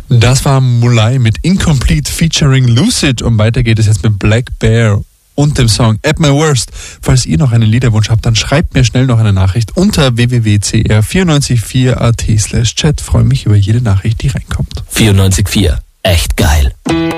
Das war Mulai mit Incomplete featuring Lucid und weiter geht es jetzt mit Black Bear und dem Song At My Worst. Falls ihr noch einen Liederwunsch habt, dann schreibt mir schnell noch eine Nachricht unter www.cr944.at/chat. Freue mich über jede Nachricht, die reinkommt. 94.4. Echt geil.